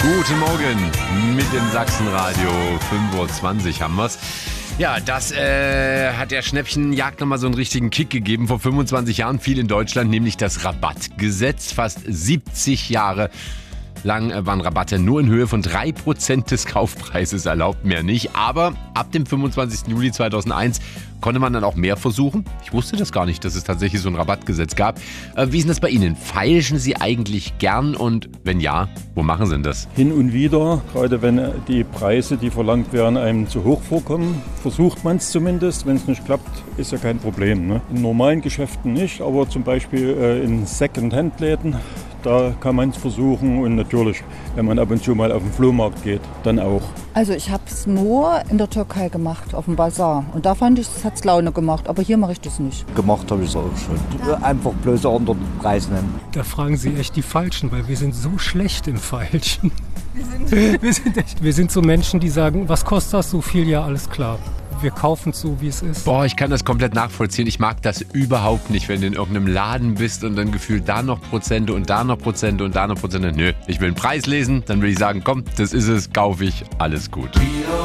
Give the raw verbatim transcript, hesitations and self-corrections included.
Guten Morgen mit dem Sachsenradio. fünf Uhr zwanzig haben wir's. Ja, das äh, hat der Schnäppchenjagd nochmal so einen richtigen Kick gegeben. Vor fünfundzwanzig Jahren fiel in Deutschland nämlich das Rabattgesetz. Fast siebzig Jahre lang waren Rabatte nur in Höhe von drei Prozent des Kaufpreises erlaubt, mehr nicht. Aber ab dem fünfundzwanzigsten Juli zweitausendeins konnte man dann auch mehr versuchen. Ich wusste das gar nicht, dass es tatsächlich so ein Rabattgesetz gab. Äh, wie ist denn das bei Ihnen? Feilschen Sie eigentlich gern und wenn ja, wo machen Sie denn das? Hin und wieder, gerade wenn die Preise, die verlangt werden, einem zu hoch vorkommen, versucht man es zumindest. Wenn es nicht klappt, ist ja kein Problem, ne? In normalen Geschäften nicht, aber zum Beispiel äh, in Second-Hand-Läden, da kann man es versuchen und natürlich, wenn man ab und zu mal auf den Flohmarkt geht, dann auch. Also ich habe es nur in der Türkei gemacht, auf dem Bazar. Und da fand ich, es hat Laune gemacht, aber hier mache ich das nicht. Gemacht habe ich es auch schon. Einfach bloß unter den Preis nennen. Da fragen Sie echt die Falschen, weil wir sind so schlecht im Feilschen. Wir sind, wir sind, echt, wir sind so Menschen, die sagen, was kostet das so viel? Ja, alles klar. Wir kaufen es so, wie es ist. Boah, ich kann das komplett nachvollziehen. Ich mag das überhaupt nicht, wenn du in irgendeinem Laden bist und dann gefühlt da noch Prozente und da noch Prozente und da noch Prozente. Nö, ich will einen Preis lesen, dann will ich sagen, komm, das ist es, kaufe ich, alles gut.